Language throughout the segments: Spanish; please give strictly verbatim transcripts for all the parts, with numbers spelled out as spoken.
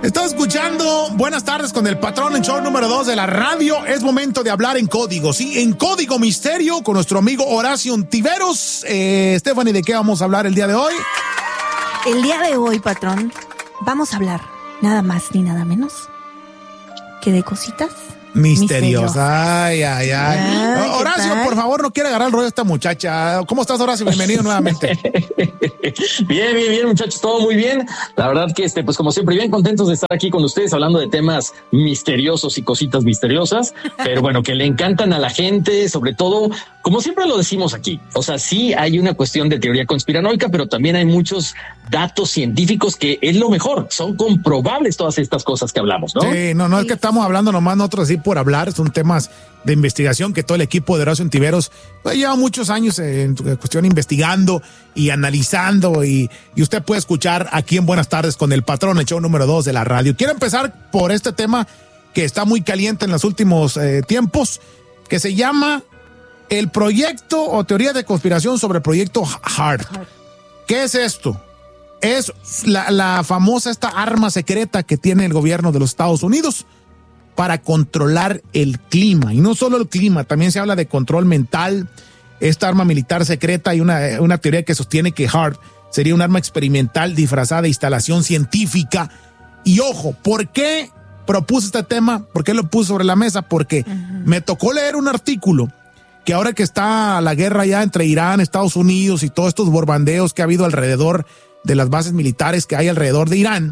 Estás escuchando Buenas tardes con el patrón en show número dos de la radio. Es momento de hablar en código, sí, en código misterio con nuestro amigo Horacio Ontiveros. Eh, Stephanie, ¿de qué vamos a hablar el día de hoy? El día de hoy, patrón, vamos a hablar nada más ni nada menos que de cositas misteriosa. Ay, ay, ay. Ay, Horacio, por favor, no quiere agarrar el rollo de esta muchacha. ¿Cómo estás, Horacio? Bienvenido nuevamente. Bien, bien, bien, muchachos, todo muy bien. La verdad que, este, pues como siempre, bien contentos de estar aquí con ustedes hablando de temas misteriosos y cositas misteriosas, pero bueno, que le encantan a la gente, sobre todo, como siempre lo decimos aquí. O sea, sí hay una cuestión de teoría conspiranoica, pero también hay muchos datos científicos que es lo mejor. Son comprobables todas estas cosas que hablamos, ¿no? Sí, no, no sí. es que estamos hablando nomás nosotros así por hablar, son temas de investigación que todo el equipo de Horacio Ontiveros pues, lleva muchos años en cuestión investigando y analizando y, y usted puede escuchar aquí en Buenas tardes con el patrón, el show número dos de la radio. Quiero empezar por este tema que está muy caliente en los últimos eh, tiempos, que se llama el proyecto o teoría de conspiración sobre el proyecto HAARP. ¿Qué es esto? Es la, la famosa esta arma secreta que tiene el gobierno de los Estados Unidos para controlar el clima. Y no solo el clima, también se habla de control mental. Esta arma militar secreta y una, una teoría que sostiene que HAARP sería un arma experimental disfrazada de instalación científica. Y ojo, ¿por qué propuse este tema? ¿Por qué lo puse sobre la mesa? Porque uh-huh. me tocó leer un artículo que ahora que está la guerra ya entre Irán, Estados Unidos y todos estos borbandeos que ha habido alrededor de las bases militares que hay alrededor de Irán,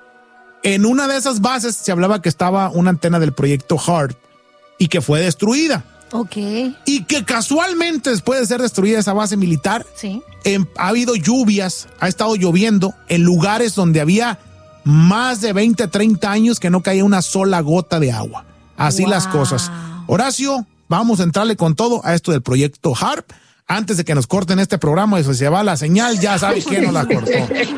en una de esas bases se hablaba que estaba una antena del proyecto HAARP y que fue destruida. Ok. Y que casualmente después de ser destruida esa base militar, sí. eh, ha habido lluvias, ha estado lloviendo en lugares donde había más de veinte, treinta años que no caía una sola gota de agua. Así wow. las cosas. Horacio, vamos a entrarle con todo a esto del proyecto HAARP. Antes de que nos corten este programa y se va la señal, ya sabes quién nos la cortó.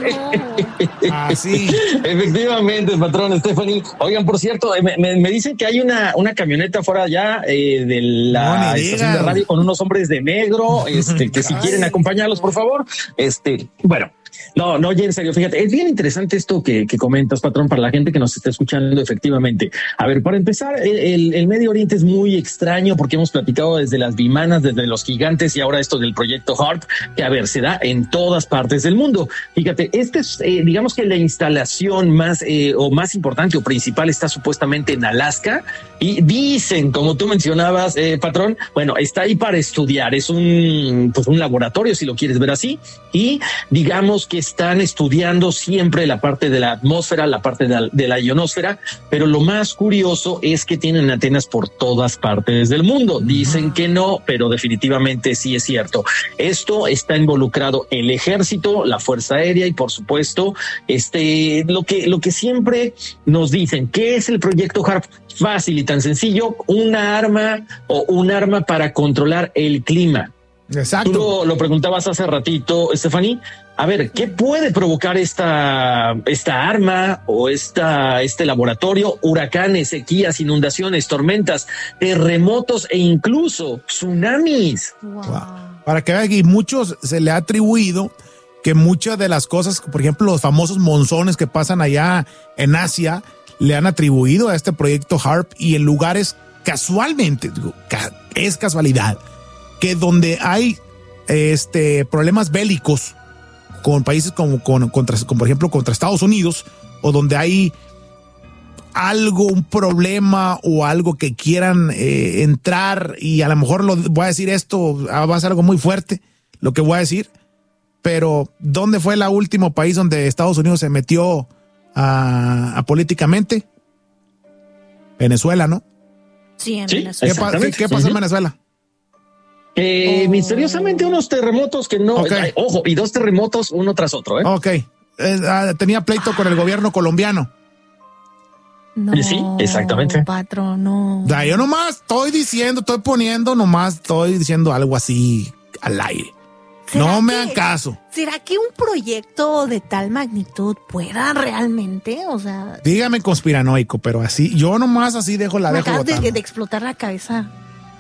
Así. Efectivamente, patrón Stephanie. Oigan, por cierto, me, me, me dicen que hay una, una camioneta fuera ya eh, de la no, estación de radio con unos hombres de negro, este, que si quieren acompañarlos, por favor. Este, bueno. No, no, ya en serio, fíjate, es bien interesante esto que, que comentas, patrón, para la gente que nos está escuchando, efectivamente. A ver, para empezar, el, el Medio Oriente es muy extraño porque hemos platicado desde las bimanas, desde los gigantes y ahora esto del proyecto HAARP, que a ver, se da en todas partes del mundo. Fíjate, este es, eh, digamos que la instalación más eh, o más importante o principal está supuestamente en Alaska y dicen, como tú mencionabas, eh, patrón, bueno, está ahí para estudiar, es un, pues un laboratorio, si lo quieres ver así, y digamos que están estudiando siempre la parte de la atmósfera, la parte de la, de la ionosfera, pero lo más curioso es que tienen antenas por todas partes del mundo. Dicen que no, pero definitivamente sí es cierto. Esto está involucrado el ejército, la fuerza aérea y por supuesto, este, lo que, lo que siempre nos dicen, ¿qué es el proyecto HAARP? Fácil y tan sencillo, una arma o un arma para controlar el clima. Exacto. Tú lo, lo preguntabas hace ratito, Stephanie. A ver, ¿qué puede provocar esta, esta arma o esta, este laboratorio? Huracanes, sequías, inundaciones, tormentas, terremotos e incluso tsunamis. Wow. Wow. Para que vean que muchos se le ha atribuido que muchas de las cosas, por ejemplo, los famosos monzones que pasan allá en Asia, le han atribuido a este proyecto HAARP y en lugares casualmente, digo, es casualidad, que donde hay este, problemas bélicos con países como, con, contra, como por ejemplo contra Estados Unidos, o donde hay algo, un problema o algo que quieran eh, entrar, y a lo mejor lo voy a decir esto, va a ser algo muy fuerte lo que voy a decir, pero ¿dónde fue el último país donde Estados Unidos se metió a, a políticamente? Venezuela, ¿no? Sí, en sí, Venezuela. ¿Qué, pa- ¿qué, qué pasó uh-huh. en Venezuela? Eh, oh. Misteriosamente unos terremotos que no, okay. ay, ojo, y dos terremotos uno tras otro, ¿eh? Ok, eh, tenía pleito ah. con el gobierno colombiano. No, sí, exactamente. Patrón, no. Ya, yo nomás estoy diciendo, estoy poniendo, nomás estoy diciendo algo así al aire. No me hagan caso. ¿Será que un proyecto de tal magnitud pueda realmente, o sea... Dígame conspiranoico, pero así, yo nomás así dejo la me dejo acabas de, botando. de explotar la cabeza.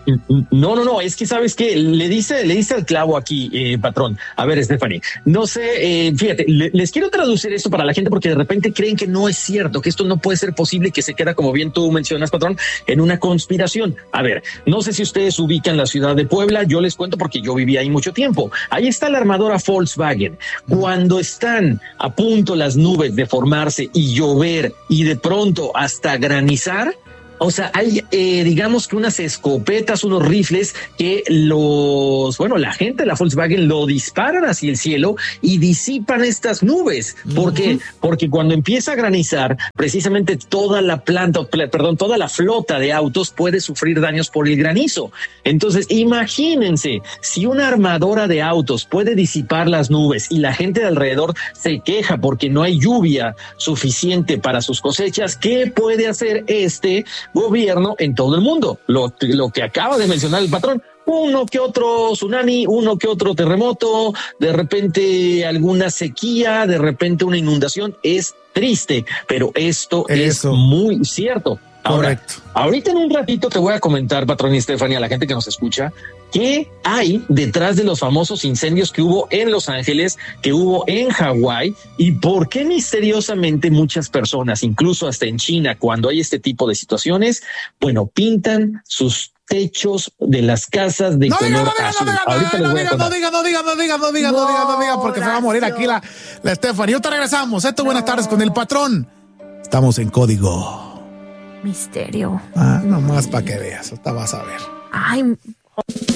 No, no, no, es que sabes que le dice, le dice al clavo aquí, eh, patrón. A ver, Stephanie, no sé, eh, fíjate, le, les quiero traducir esto para la gente porque de repente creen que no es cierto, que esto no puede ser posible, que se queda, como bien tú mencionas, patrón, en una conspiración. A ver, no sé si ustedes ubican la ciudad de Puebla, yo les cuento porque yo viví ahí mucho tiempo. Ahí está la armadora Volkswagen. Cuando están a punto las nubes de formarse y llover y de pronto hasta granizar, o sea, hay, eh, digamos que unas escopetas, unos rifles que los, bueno, la gente de la Volkswagen lo disparan hacia el cielo y disipan estas nubes. ¿Por qué? Porque cuando empieza a granizar, precisamente toda la planta, perdón, toda la flota de autos puede sufrir daños por el granizo. Entonces, imagínense, si una armadora de autos puede disipar las nubes y la gente de alrededor se queja porque no hay lluvia suficiente para sus cosechas, ¿qué puede hacer este gobierno en todo el mundo? Lo, lo que acaba de mencionar el patrón, uno que otro tsunami, uno que otro terremoto, de repente alguna sequía, de repente una inundación. Es triste, pero esto Eso. es muy cierto. Ahora, Correcto. ahorita en un ratito te voy a comentar, patrón y Stephanie, a la gente que nos escucha, qué hay detrás de los famosos incendios que hubo en Los Ángeles, que hubo en Hawái, y por qué misteriosamente muchas personas, incluso hasta en China, cuando hay este tipo de situaciones, bueno, pintan sus techos de las casas de no color diga, no azul. Diga, Ahorita no, les voy diga, a contar. no diga, no diga, no diga, no diga, no diga, no diga, porque se va a morir aquí la, la Stephanie. Ahorita regresamos. Esto, no. Buenas tardes con el patrón. Estamos en Código Misterio. Ah, nomás para que veas. Ahorita vas a ver. Ay.